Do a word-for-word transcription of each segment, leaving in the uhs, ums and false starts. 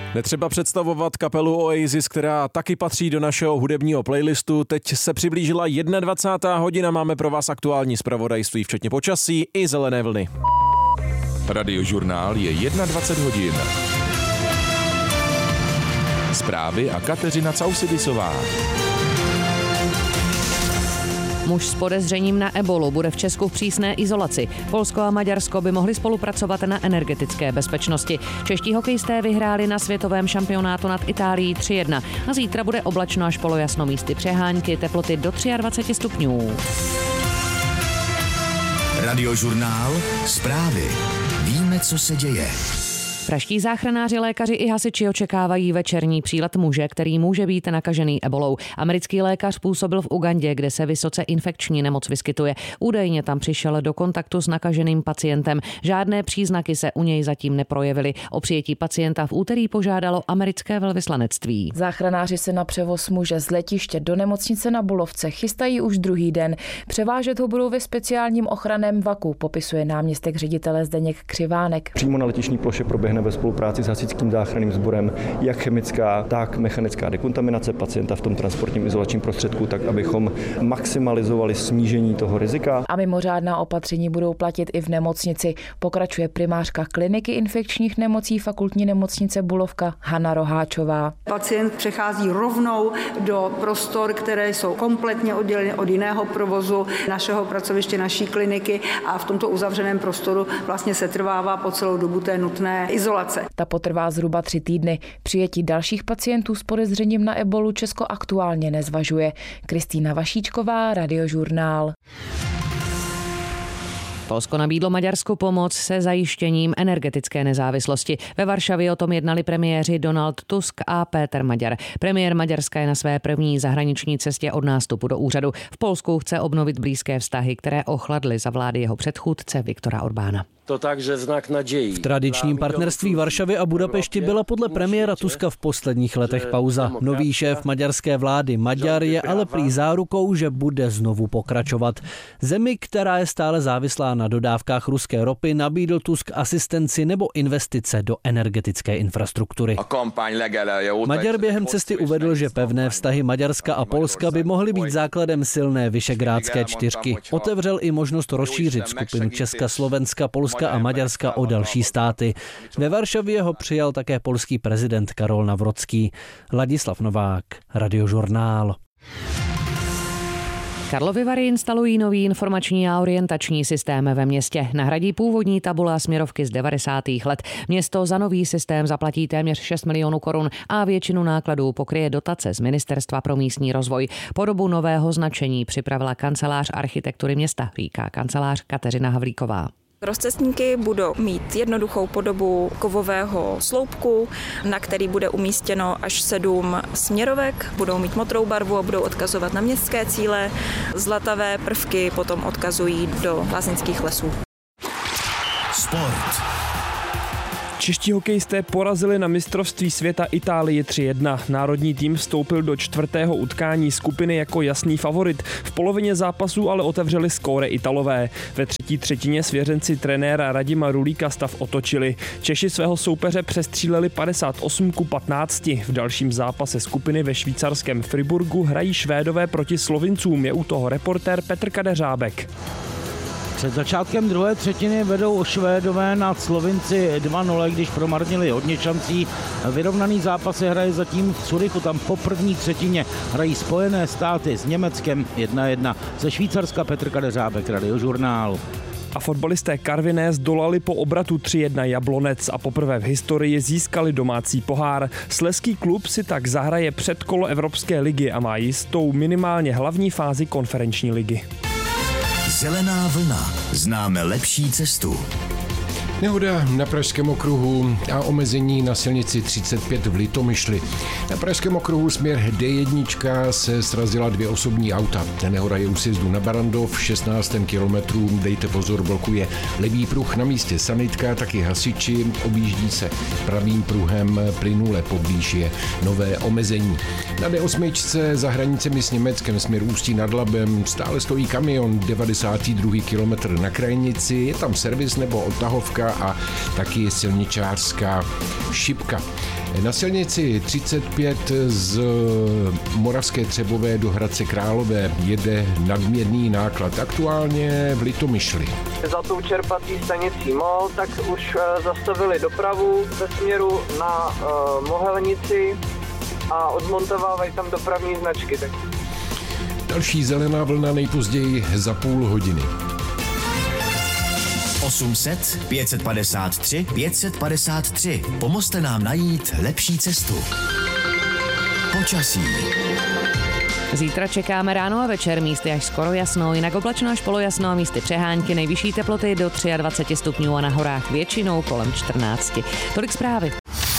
Netřeba představovat kapelu Oasis, která taky patří do našeho hudebního playlistu. Teď se přiblížila dvacátá jedna hodina, máme pro vás aktuální zpravodajství, včetně počasí i zelené vlny. Radiožurnál je dvacet jedna hodin. Zprávy a Kateřina Causidisová. Muž s podezřením na ebolu bude v Česku v přísné izolaci. Polsko a Maďarsko by mohli spolupracovat na energetické bezpečnosti. Čeští hokejisté vyhráli na světovém šampionátu nad Itálií tři jedna. A zítra bude oblačno až polojasno, místy přehánky, teploty do dvacet tři stupňů. Radiožurnál. Zprávy. Víme, co se děje. Praští záchranáři, lékaři i hasiči očekávají večerní přílet muže, který může být nakažený ebolou. Americký lékař působil v Ugandě, kde se vysoce infekční nemoc vyskytuje. Údajně tam přišel do kontaktu s nakaženým pacientem. Žádné příznaky se u něj zatím neprojevily. O přijetí pacienta v úterý požádalo americké velvyslanectví. Záchranáři se na převoz muže z letiště do nemocnice na Bulovce chystají už druhý den. Převážet ho budou ve speciálním ochranném vaku, popisuje náměstek ředitele Zdeněk Křivánek. Přímo na letištní ploše proběhne ve spolupráci s hasičským záchranným sborem jak chemická, tak mechanická dekontaminace pacienta v tom transportním izolačním prostředku, tak abychom maximalizovali snížení toho rizika. A mimořádná opatření budou platit i v nemocnici, pokračuje primářka kliniky infekčních nemocí fakultní nemocnice Bulovka Hana Roháčová. Pacient přechází rovnou do prostor, které jsou kompletně odděleny od jiného provozu našeho pracoviště, naší kliniky, a v tomto uzavřeném prostoru vlastně se trvává po celou dobu té nutné izolace. Ta potrvá zhruba tři týdny. Přijetí dalších pacientů s podezřením na ebolu Česko aktuálně nezvažuje. Kristýna Vašíčková, Radiožurnál. Polsko nabídlo Maďarsku pomoc se zajištěním energetické nezávislosti. Ve Varšavě o tom jednali premiéři Donald Tusk a Péter Maďar. Premiér Maďarska je na své první zahraniční cestě od nástupu do úřadu. V Polsku chce obnovit blízké vztahy, které ochladly za vlády jeho předchůdce Viktora Orbána. To takže znak naději. V tradičním partnerství Varšavy a Budapešti byla podle premiéra Tuska v posledních letech pauza. Nový šéf maďarské vlády Maďar je ale prý zárukou, že bude znovu pokračovat. Zemi, která je stále závislá na dodávkách ruské ropy, nabídl Tusk asistenci nebo investice do energetické infrastruktury. Maďar během cesty uvedl, že pevné vztahy Maďarska a Polska by mohly být základem silné visegrádské čtyřky. Otevřel i možnost rozšířit skupinu Česka, Slovenska, Polska a Maďarska o další státy. Ve Varšavě ho přijal také polský prezident Karol Nawrocki. Ladislav Novák, Radiožurnál. Karlovy Vary instalují nový informační a orientační systém ve městě. Nahradí původní tabule a směrovky z devadesátých let. Město za nový systém zaplatí téměř šest milionů korun a většinu nákladů pokryje dotace z Ministerstva pro místní rozvoj. Podobu nového značení připravila kancelář architektury města, říká kancelář Kateřina Havlíková. Rozcestníky budou mít jednoduchou podobu kovového sloupku, na který bude umístěno až sedm směrovek, budou mít modrou barvu a budou odkazovat na městské cíle. Zlatavé prvky potom odkazují do lázeňských lesů. Sport. Čeští hokejisté porazili na mistrovství světa Itálii tři jedna. Národní tým vstoupil do čtvrtého utkání skupiny jako jasný favorit. V polovině zápasu ale otevřeli skóre Italové. Ve třetí třetině svěřenci trenéra Radima Rulíka stav otočili. Češi svého soupeře přestříleli padesát osm ku patnácti. V dalším zápase skupiny ve švýcarském Friburgu hrají Švédové proti Slovincům. Je u toho reportér Petr Kadeřábek. Před začátkem druhé třetiny vedou Švédové nad Slovinci dva nula, když promarnili hodně šancí. Vyrovnaný zápas se hraje zatím v Curychu, tam po první třetině hrají Spojené státy s Německem jedna jedna. Ze Švýcarska Petr Kadeřábek, Radiožurnál. A fotbalisté Karviné zdolali po obratu tři jedna Jablonec a poprvé v historii získali domácí pohár. Slezský klub si tak zahraje předkolo Evropské ligy a má jistou minimálně hlavní fázi konferenční ligy. Zelená vlna. Známe lepší cestu. Nehoda na Pražském okruhu a omezení na silnici třicet pět v Litomyšli. Na Pražském okruhu směr D jedna se srazila dvě osobní auta. Nehoda je u sjezdu na Barandov, šestnáctém kilometru, dejte pozor, blokuje levý pruh, na místě sanitka, taky hasiči, objíždí se pravým pruhem plynule, poblíž je nové omezení. Na D osm za hranicemi s Německem směr Ústí nad Labem stále stojí kamion, devadesátý druhý kilometr na krajnici, je tam servis nebo odtahovka a taky silničářská šipka. Na silnici třicet pět z Moravské Třebové do Hradce Králové jede nadměrný náklad. Aktuálně v Litomyšli. Za tou čerpací stanicí MOL tak už zastavili dopravu ve směru na uh, Mohelnici a odmontovávají tam dopravní značky. Tak. Další zelená vlna nejpozději za půl hodiny. osm set, pět set padesát tři, pět set padesát tři. Pomozte nám najít lepší cestu. Počasí. Zítra čekáme ráno a večer místy až skoro jasno, jinak oblačno až polojasno a místy přehánky, nejvyšší teploty do dvacet tři stupňů a na horách většinou kolem čtrnáct. Tolik zprávy.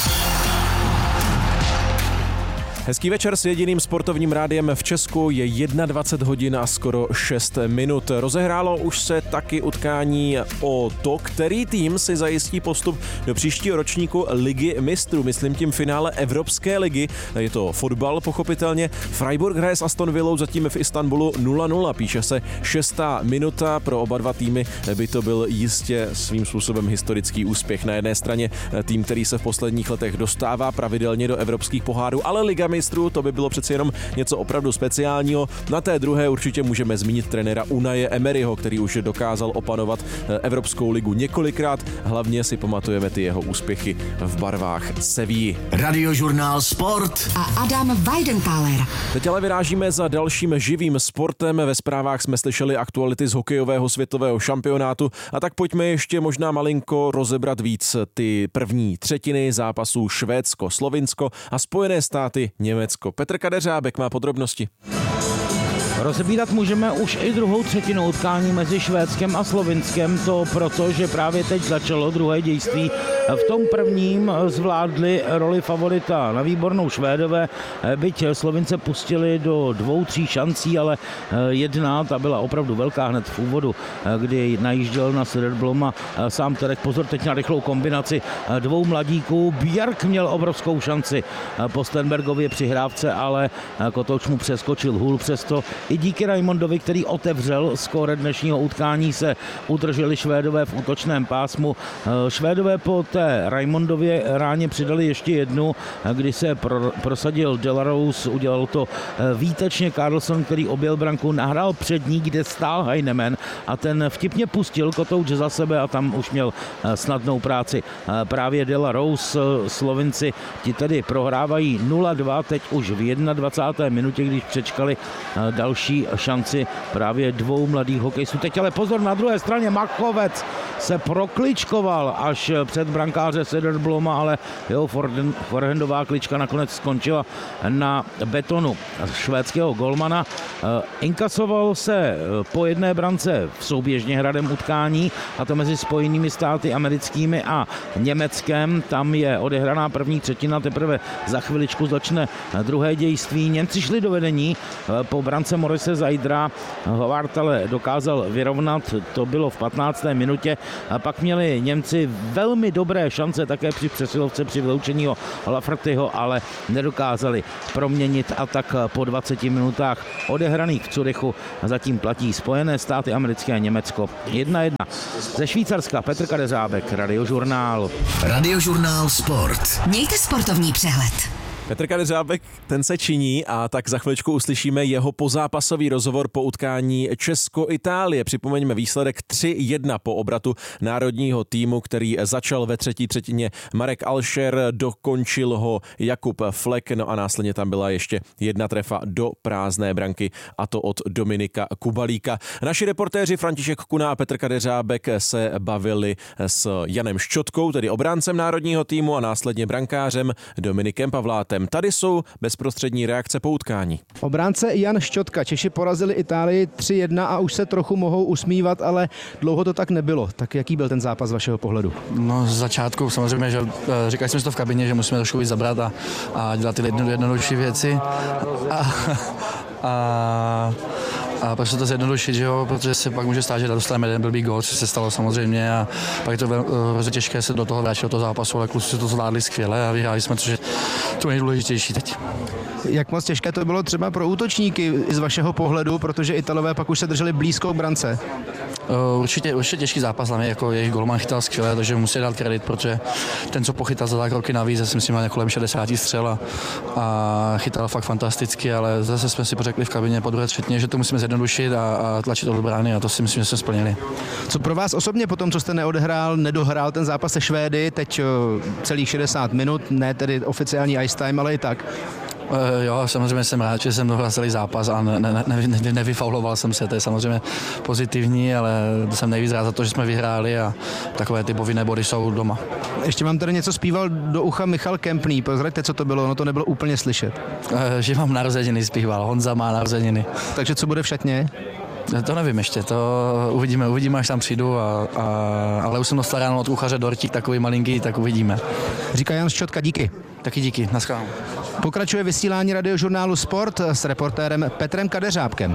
Hezký večer s jediným sportovním rádiem v Česku, je dvacet jedna hodin a skoro šest minut. Rozehrálo už se taky utkání o to, který tým si zajistí postup do příštího ročníku Ligy mistrů, myslím tím finále Evropské ligy. Je to fotbal pochopitelně. Freiburg hraje s Aston Villou zatím v Istanbulu nula nula, píše se šestá minuta. Pro oba dva týmy by to byl jistě svým způsobem historický úspěch. Na jedné straně tým, který se v posledních letech dostává pravidelně do evropských pohárů, ale Liga mistrů, to by bylo přeci jenom něco opravdu speciálního. Na té druhé určitě můžeme zmínit trenéra Unaje Emeryho, který už dokázal opanovat Evropskou ligu několikrát. Hlavně si pamatujeme ty jeho úspěchy v barvách Sevilly. Radiožurnál Sport a Adam Weidenkaler. Teď ale vyrážíme za dalším živým sportem. Ve zprávách jsme slyšeli aktuality z hokejového světového šampionátu a tak pojďme ještě možná malinko rozebrat víc ty první třetiny zápasů Švédsko, Slovinsko a Spojené státy Německo. Petr Kadeřábek má podrobnosti. Rozebírat můžeme už i druhou třetinu utkání mezi Švédskem a Slovinskem, to proto, že právě teď začalo druhé dějství. V tom prvním zvládli roli favorita na výbornou Švédové, byť Slovince pustili do dvou, tří šancí, ale jedna, ta byla opravdu velká hned v úvodu, kdy najížděl na Söderbloma sám Terek. Pozor teď na rychlou kombinaci dvou mladíků. Bjark měl obrovskou šanci po Stenbergově přihrávce, ale kotouč mu přeskočil hůl, přesto i díky Raimondovi, který otevřel skóre dnešního utkání, se udrželi Švédové v útočném pásmu. Švédové po té Raimondově ráně přidali ještě jednu, kdy se pro, prosadil Delarose, udělal to výtečně Karlsson, který objel branku, nahrál před ní, kde stál Heinemann a ten vtipně pustil kotouč za sebe a tam už měl snadnou práci. Právě Delarose, Slovinci, ti tedy prohrávají nula dva, teď už v dvacáté jedné minutě, když přečkali další šanci právě dvou mladých hokejistů. Teď ale pozor, na druhé straně Machovec se prokličkoval až před brankáře Söderbloma, ale jeho forehandová klička nakonec skončila na betonu švédského golmana. Inkasoval se po jedné brance v souběžně hradem utkání, a to mezi Spojenými státy americkými a Německem. Tam je odehraná první třetina, teprve za chviličku začne druhé dějství. Němci šli do vedení po brance Morise Zajdra. Howard ale dokázal vyrovnat, to bylo v patnácté minutě. A pak měli Němci velmi dobré šance také při přesilovce při vyloučení Laffertyho, ale nedokázali proměnit a tak po dvaceti minutách odehraných v Curychu zatím platí Spojené státy americké a Německo jedna jedna. Ze Švýcarska Petr Kadeřábek, Radiožurnál. Radiožurnál Sport. Mějte sportovní přehled. Petr Kadeřábek, ten se činí a tak za chviličku uslyšíme jeho pozápasový rozhovor po utkání Česko-Itálie. Připomeňme výsledek tři jedna po obratu národního týmu, který začal ve třetí třetině Marek Alšer, dokončil ho Jakub Flek, no a následně tam byla ještě jedna trefa do prázdné branky, a to od Dominika Kubalíka. Naši reportéři František Kuna a Petr Kadeřábek se bavili s Janem Ščotkou, tedy obráncem národního týmu, a následně brankářem Dominikem Pavlátem. Tady jsou bezprostřední reakce po utkání. Obránce Jan Ščotka. Češi porazili Itálii tři jedna a už se trochu mohou usmívat, ale dlouho to tak nebylo. Tak jaký byl ten zápas z vašeho pohledu? No z začátku samozřejmě, že říkali jsme si to v kabině, že musíme trošku víc zabrat a, a dělat ty jednodušší věci. A, a, a pak se to zjednodušit, že jo, protože se pak může stát, že dostaneme jeden blbý gól, co se stalo samozřejmě, a pak je to hrozně těžké se do toho vrátit do toho zápasu, ale kluci to zvládli skvěle a vyhráli jsme, což je to nejdůležitější teď. Jak moc těžké to bylo třeba pro útočníky z vašeho pohledu, protože Italové pak už se drželi blízko k brance? Určitě, určitě těžký zápas, hlavně jako jejich golman chytal skvěle, takže musí dát kredit, protože ten, co pochytal za tak roky navíc, já si myslím, má kolem šedesát střel a, a chytal fakt fantasticky, ale zase jsme si pořekli v kabině po druhé třetině, že to musíme zjednodušit a, a tlačit do brány a to si myslím, že jsme splnili. Co pro vás osobně po tom, co jste neodehrál, nedohrál ten zápas se Švédy, teď celých šedesát minut, ne tedy oficiální ice time, ale i tak? Uh, jo, samozřejmě jsem rád, že jsem dohrál celý zápas a ne, ne, ne, ne, nevyfauloval jsem se, to je samozřejmě pozitivní, ale jsem nejvíc rád za to, že jsme vyhráli a takové ty povinné body jsou doma. Ještě vám tady něco zpíval do ucha Michal Kempný, pozraďte, co to bylo, no to nebylo úplně slyšet. Uh, že mám narozeniny zpíval, Honza má narozeniny. Takže co bude v šatně? To nevím ještě, to uvidíme, uvidíme, až tam přijdu, a, a, ale už jsem dostal ráno od kuchaře dortík takový malinký, tak uvidíme. Říká Jan Ščotka, díky. Taky díky, naschledanou. Pokračuje vysílání radiožurnálu Sport s reportérem Petrem Kadeřábkem.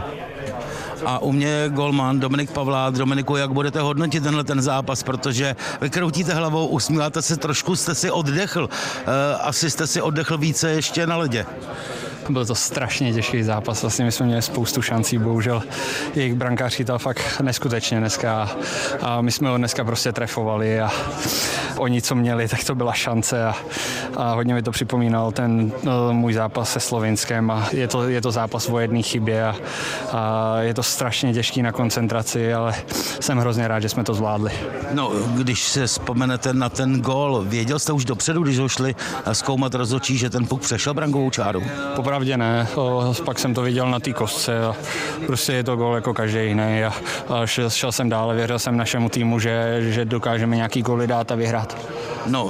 A u mě je golman Dominik Pavlát. Dominiku, jak budete hodnotit tenhle ten zápas, protože vy kroutíte hlavou, usmíváte se trošku, jste si oddechl. E, asi jste si oddechl více ještě na ledě. Byl to strašně těžký zápas, vlastně my jsme měli spoustu šancí, bohužel jejich brankář chytal fakt neskutečně dneska a my jsme ho dneska prostě trefovali a oni, co měli, tak to byla šance a, a hodně mi to připomínal ten no, můj zápas se Slovinskem a je to, je to zápas o jedné chybě a, a je to strašně těžký na koncentraci, ale jsem hrozně rád, že jsme to zvládli. No, když se vzpomenete na ten gól, věděl jste už dopředu, když ho šli zkoumat rozhodčí, že ten puk přešel brankovou čáru? Popravdě ne, o, pak jsem to viděl na té kostce a prostě je to gól jako každý jiný a, a šel, šel jsem dále, věřil jsem našemu týmu, že, že dokážeme nějaký góly dát a vyhrát. No,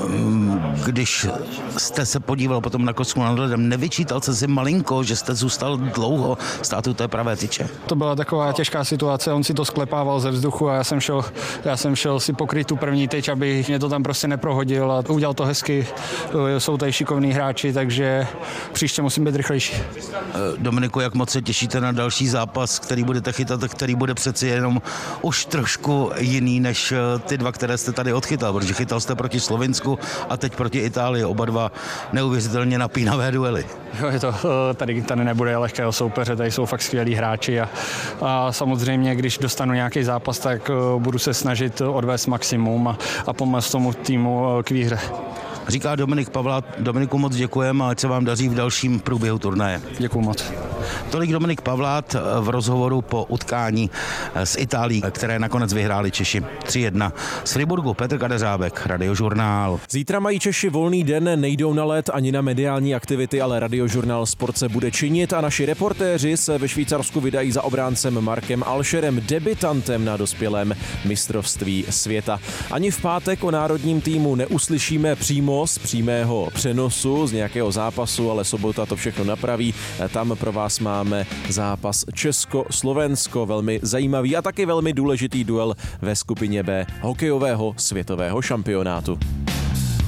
když jste se podíval potom na kostku nad ledem, nevyčítal jste si malinko, že jste zůstal dlouho stát u té pravé tyče? To byla taková těžká situace, on si to sklepával ze vzduchu a já jsem šel, já jsem šel si pokryt tu první tyč, aby mě to tam prostě neprohodil a udělal to hezky. Jsou tady šikovní hráči, takže příště musím být rychlejší. Dominiku, jak moc se těšíte na další zápas, který budete chytat, který bude přeci jenom už trošku jiný než ty dva, které jste tady odchytal, protože chytal jste proti Slovinsku a teď proti Itálii, oba dva neuvěřitelně napínavé duely. Jo, je to, tady, tady nebude lehkého soupeře, tady jsou fakt skvělí hráči a, a samozřejmě, když dostanu nějaký zápas, tak budu se snažit odvést maximum a, a pomoct tomu týmu k výhře. Říká Dominik Pavlát. Dominiku, moc děkujeme a ať se vám daří v dalším průběhu turnaje. Děkuju moc. Tolik Dominik Pavlát v rozhovoru po utkání s Itálií, které nakonec vyhráli Češi tři jedna. Z Friburgu Petr Kadeřábek, Radiožurnál. Zítra mají Češi volný den, nejdou na led ani na mediální aktivity, ale Radiožurnál Sport se bude činit a naši reportéři se ve Švýcarsku vydají za obráncem Markem Alšerem, debutantem na dospělém mistrovství světa. Ani v pátek o národním týmu neuslyšíme přímo z přímého přenosu z nějakého zápasu, ale sobota to všechno napraví. Tam pro vás máme zápas Česko-Slovensko, velmi zajímavý a taky velmi důležitý duel ve skupině B hokejového světového šampionátu.